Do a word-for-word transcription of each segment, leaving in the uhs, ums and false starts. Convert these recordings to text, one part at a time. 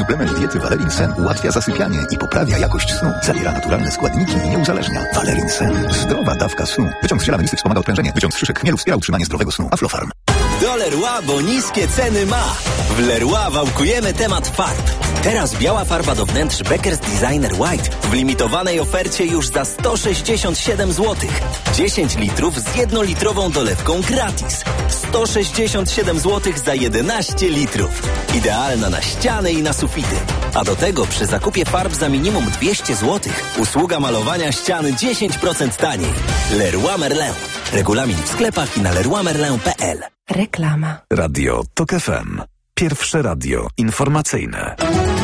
Suplement diety Valerin Sen ułatwia zasypianie i poprawia jakość snu. Zawiera naturalne składniki i nie uzależnia. Valerin Sen. Zdrowa dawka snu. Wyciąg z ziela melisy wspomaga odprężenie. Wyciąg z szyszek chmielu wspiera utrzymanie zdrowego snu. Aflofarm. Do Leroy, bo niskie ceny ma. W Leroy wałkujemy temat farb. Teraz biała farba do wnętrz Beckers Designer White w limitowanej ofercie już za sto sześćdziesiąt siedem złotych. dziesięć litrów z jednolitrową dolewką gratis. sto sześćdziesiąt siedem złotych za jedenaście litrów. Idealna na ściany i na sufity. A do tego przy zakupie farb za minimum dwieście złotych usługa malowania ścian dziesięć procent taniej. Leroy Merlin. Regulamin w sklepach i na leroy merlin kropka p l. Reklama. Radio TOK F M. Pierwsze radio informacyjne.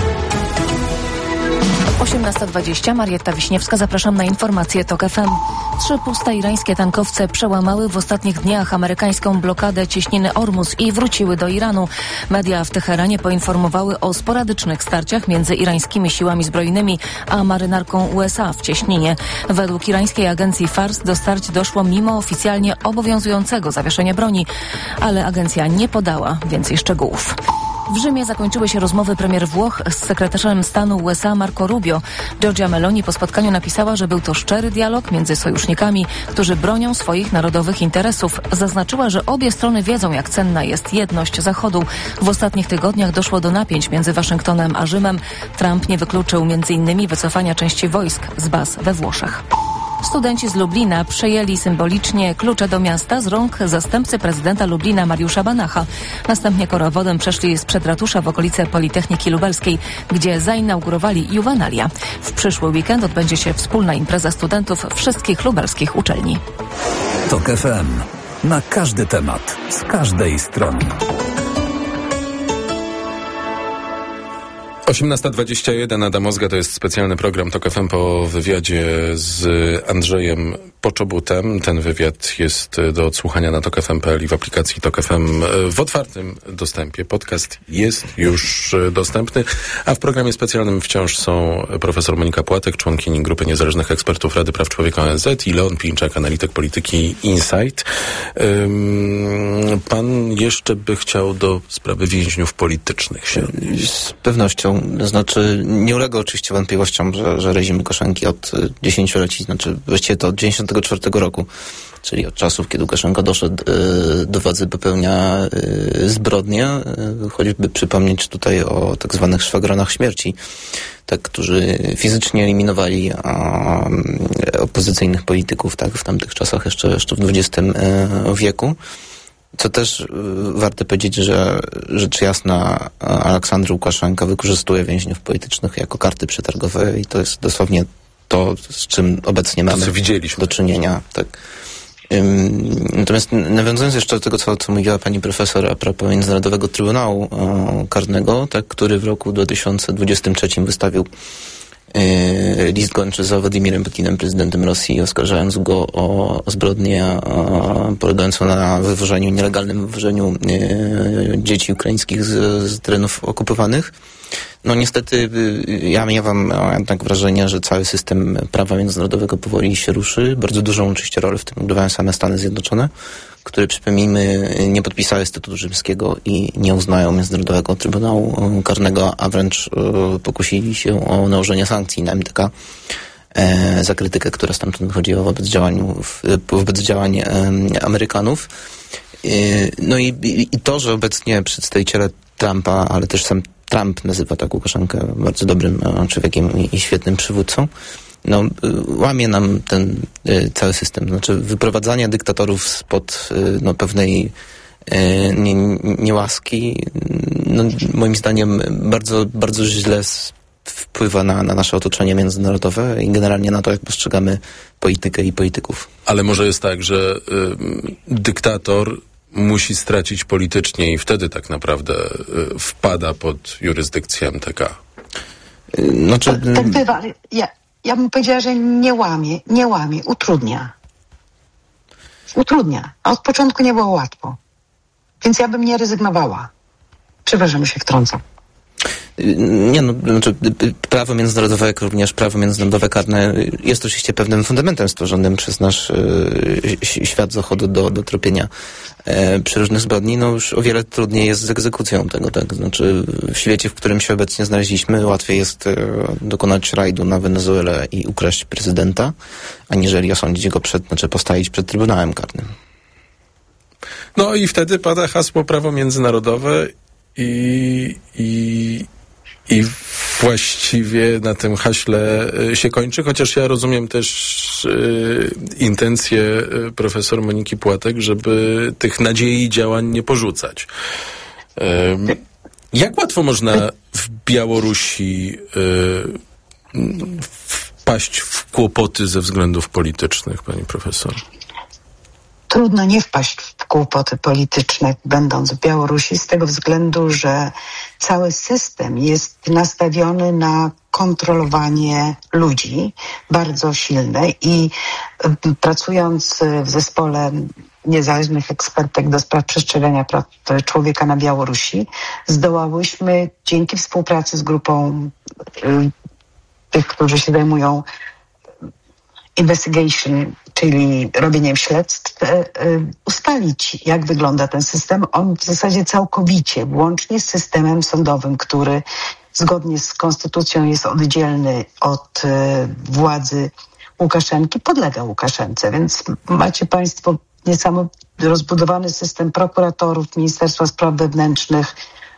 osiemnasta dwadzieścia, Marietta Wiśniewska, zapraszam na informacje TOK F M. Trzy puste irańskie tankowce przełamały w ostatnich dniach amerykańską blokadę cieśniny Ormus i wróciły do Iranu. Media w Teheranie poinformowały o sporadycznych starciach między irańskimi siłami zbrojnymi a marynarką U S A w cieśninie. Według irańskiej agencji Fars do starć doszło mimo oficjalnie obowiązującego zawieszenia broni, ale agencja nie podała więcej szczegółów. W Rzymie zakończyły się rozmowy premier Włoch z sekretarzem stanu U S A Marco Rubio. Giorgia Meloni po spotkaniu napisała, że był to szczery dialog między sojusznikami, którzy bronią swoich narodowych interesów. Zaznaczyła, że obie strony wiedzą, jak cenna jest jedność Zachodu. W ostatnich tygodniach doszło do napięć między Waszyngtonem a Rzymem. Trump nie wykluczył między innymi wycofania części wojsk z baz we Włoszech. Studenci z Lublina przejęli symbolicznie klucze do miasta z rąk zastępcy prezydenta Lublina Mariusza Banacha. Następnie korowodem przeszli sprzed ratusza w okolice Politechniki Lubelskiej, gdzie zainaugurowali Juvenalia. W przyszły weekend odbędzie się wspólna impreza studentów wszystkich lubelskich uczelni. TOK F M. Na każdy temat, z każdej strony. osiemnasta dwadzieścia jeden, Adam Ozga, to jest specjalny program TOK F M po wywiadzie z Andrzejem Poczobutem. Ten wywiad jest do odsłuchania na tok f m kropka p l i w aplikacji TOK F M w otwartym dostępie. Podcast jest już dostępny, a w programie specjalnym wciąż są profesor Monika Płatek, członkini Grupy Niezależnych Ekspertów Rady Praw Człowieka O N Z, i Leon Pinczak, analityk polityki Insight. Pan jeszcze by chciał do sprawy więźniów politycznych się odnieść? Z pewnością. Znaczy, nie ulega oczywiście wątpliwościom, że, że reżim Łukaszenki od dziesięcioleci, znaczy właściwie to od dziewięćdziesiątego czwartego roku, czyli od czasów, kiedy Łukaszenka doszedł y, do władzy, popełnia y, zbrodnie. Y, choćby przypomnieć tutaj o tak zwanych szwagronach śmierci, tak, którzy fizycznie eliminowali a, opozycyjnych polityków, tak, w tamtych czasach, jeszcze, jeszcze w dwudziestym wieku. Co też y, warte powiedzieć, że rzecz jasna Aleksandr Łukaszenka wykorzystuje więźniów politycznych jako karty przetargowe i to jest dosłownie to, z czym obecnie mamy to, co widzieliśmy. do czynienia. Tak. Ym, natomiast nawiązując jeszcze do tego, co, co mówiła pani profesor a propos Międzynarodowego Trybunału o, Karnego, tak, który w roku dwa tysiące dwudziestym trzecim wystawił Yy, list gończy za Władimirem Putinem, prezydentem Rosji, oskarżając go o, o zbrodnię o, polegającą na wywożeniu, nielegalnym wywożeniu yy, dzieci ukraińskich z, z terenów okupowanych. No niestety yy, ja miałam jednak wrażenie, że cały system prawa międzynarodowego powoli się ruszy. Bardzo dużą oczywiście rolę w tym odgrywają same Stany Zjednoczone, które, przypomnijmy, nie podpisały Statutu Rzymskiego i nie uznają Międzynarodowego Trybunału Karnego, a wręcz e, pokusili się o nałożenie sankcji na M D K e, za krytykę, która stamtąd chodziła wobec działań, wobec działań e, Amerykanów. E, no i, i to, że obecnie przedstawiciele Trumpa, ale też sam Trump nazywa tak Łukaszenkę bardzo dobrym człowiekiem i, i świetnym przywódcą, no, łamie nam ten y, cały system. Znaczy wyprowadzanie dyktatorów spod y, no, pewnej y, nie, niełaski, no, moim zdaniem bardzo, bardzo źle wpływa na, na nasze otoczenie międzynarodowe i generalnie na to, jak postrzegamy politykę i polityków. Ale może jest tak, że y, dyktator musi stracić politycznie i wtedy tak naprawdę y, wpada pod jurysdykcję M T K. Znaczy, tak, tak bywa, ale ja, ja bym powiedziała, że nie łamie, nie łamie, utrudnia. Utrudnia. A od początku nie było łatwo. Więc ja bym nie rezygnowała. Przepraszam, że się wtrącam. Nie, no, znaczy, prawo międzynarodowe, jak również prawo międzynarodowe karne jest oczywiście pewnym fundamentem stworzonym przez nasz y, świat zachodu do, do tropienia y, przeróżnych zbrodni. No już o wiele trudniej jest z egzekucją tego, tak? Znaczy w świecie, w którym się obecnie znaleźliśmy, łatwiej jest y, dokonać rajdu na Wenezuelę i ukraść prezydenta, aniżeli osądzić go przed, znaczy postawić przed Trybunałem Karnym. No i wtedy pada hasło prawo międzynarodowe i, i, i właściwie na tym haśle się kończy, chociaż ja rozumiem też y, intencje profesor Moniki Płatek, żeby tych nadziei i działań nie porzucać. Y, jak łatwo można w Białorusi y, wpaść w kłopoty ze względów politycznych, pani profesor? Trudno nie wpaść w kłopoty polityczne, będąc w Białorusi, z tego względu, że cały system jest nastawiony na kontrolowanie ludzi, bardzo silne, i pracując w zespole niezależnych ekspertek do spraw przestrzegania praw człowieka na Białorusi, zdołałyśmy dzięki współpracy z grupą y, tych, którzy się zajmują investigation, czyli robieniem śledztw, ustalić, jak wygląda ten system. On w zasadzie całkowicie, włącznie z systemem sądowym, który zgodnie z konstytucją jest oddzielny od władzy Łukaszenki, podlega Łukaszence. Więc macie państwo niesamowicie rozbudowany system prokuratorów, Ministerstwa Spraw Wewnętrznych,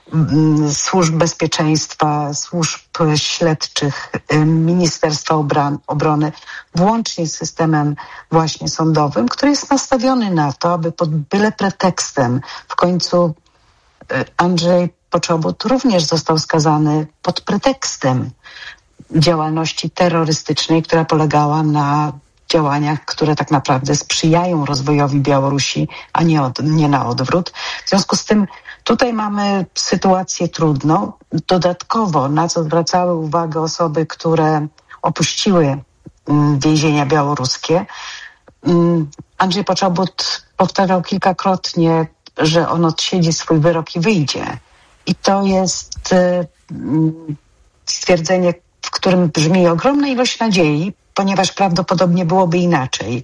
służb bezpieczeństwa, służb śledczych, Ministerstwa Obran- Obrony, włącznie z systemem właśnie sądowym, który jest nastawiony na to, aby pod byle pretekstem w końcu Andrzej Poczobut również został skazany pod pretekstem działalności terrorystycznej, która polegała na działaniach, które tak naprawdę sprzyjają rozwojowi Białorusi, a nie, od, nie na odwrót. W związku z tym tutaj mamy sytuację trudną. Dodatkowo, na co zwracały uwagę osoby, które opuściły mm, więzienia białoruskie, mm, Andrzej Poczobut powtarzał kilkakrotnie, że on odsiedzi swój wyrok i wyjdzie. I to jest y, stwierdzenie, w którym brzmi ogromna ilość nadziei, ponieważ prawdopodobnie byłoby inaczej.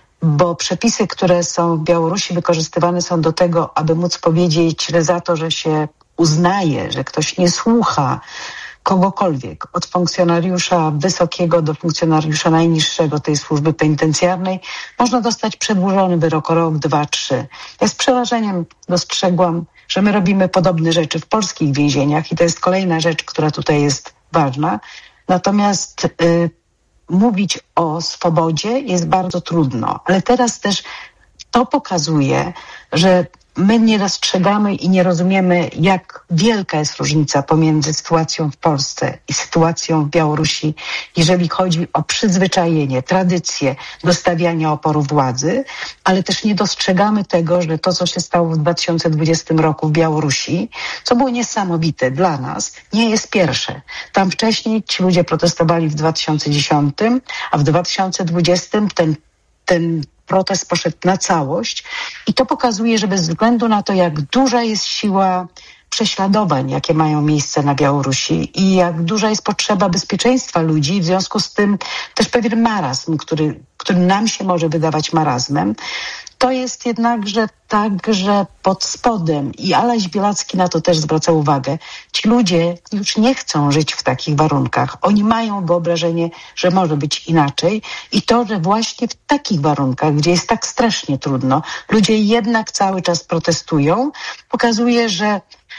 Bo przepisy, które są w Białorusi wykorzystywane są do tego, aby móc powiedzieć, że za to, że się uznaje, że ktoś nie słucha kogokolwiek, od funkcjonariusza wysokiego do funkcjonariusza najniższego tej służby penitencjarnej, można dostać przedłużony wyrok o rok, dwa, trzy. Ja z przerażeniem dostrzegłam, że my robimy podobne rzeczy w polskich więzieniach i to jest kolejna rzecz, która tutaj jest ważna. Natomiast y, mówić o swobodzie jest bardzo trudno, ale teraz też to pokazuje, że my nie dostrzegamy i nie rozumiemy, jak wielka jest różnica pomiędzy sytuacją w Polsce i sytuacją w Białorusi, jeżeli chodzi o przyzwyczajenie, tradycję do stawiania oporu władzy, ale też nie dostrzegamy tego, że to, co się stało w dwa tysiące dwudziestym roku w Białorusi, co było niesamowite dla nas, nie jest pierwsze. Tam wcześniej ci ludzie protestowali w dwa tysiące dziesiątym, a w dwa tysiące dwudziestym ten, ten protest poszedł na całość i to pokazuje, że bez względu na to, jak duża jest siła prześladowań, jakie mają miejsce na Białorusi i jak duża jest potrzeba bezpieczeństwa ludzi, w związku z tym też pewien marazm, który, który nam się może wydawać marazmem, to jest jednakże tak, że pod spodem, i Aleś Białacki na to też zwraca uwagę, ci ludzie już nie chcą żyć w takich warunkach. Oni mają wyobrażenie, że może być inaczej i to, że właśnie w takich warunkach, gdzie jest tak strasznie trudno, ludzie jednak cały czas protestują, pokazuje, że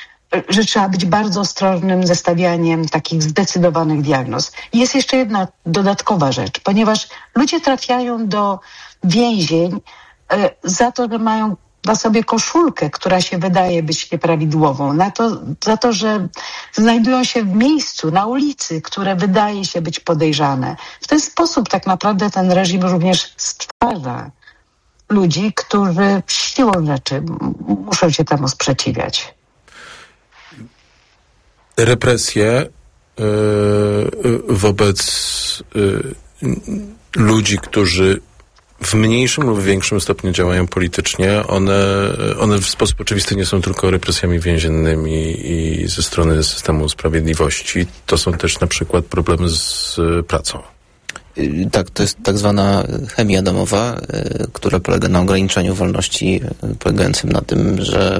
że trzeba być bardzo ostrożnym ze stawianiem takich zdecydowanych diagnoz. I jest jeszcze jedna dodatkowa rzecz, ponieważ ludzie trafiają do więzień za to, że mają na sobie koszulkę, która się wydaje być nieprawidłową, na to, za to, że znajdują się w miejscu, na ulicy, które wydaje się być podejrzane. W ten sposób tak naprawdę ten reżim również stwarza ludzi, którzy siłą rzeczy muszą się temu sprzeciwiać. Represje yy, wobec yy, ludzi, którzy w mniejszym lub większym stopniu działają politycznie. One, one w sposób oczywisty nie są tylko represjami więziennymi i ze strony systemu sprawiedliwości. To są też na przykład problemy z pracą. Tak, to jest tak zwana chemia domowa, która polega na ograniczeniu wolności, polegającym na tym, że